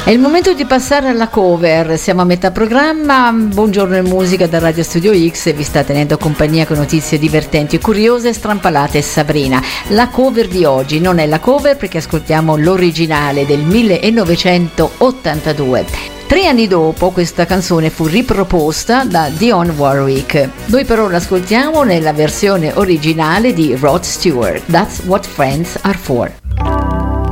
È il momento di passare alla cover, siamo a metà programma. Buongiorno e musica da Radio Studio X, vi sta tenendo compagnia con notizie divertenti, curiose, strampalate. Sabrina. La cover di oggi non è la cover perché ascoltiamo l'originale del 1982. 3 anni dopo questa canzone fu riproposta da Dionne Warwick. Noi però l'ascoltiamo nella versione originale di Rod Stewart. That's what friends are for.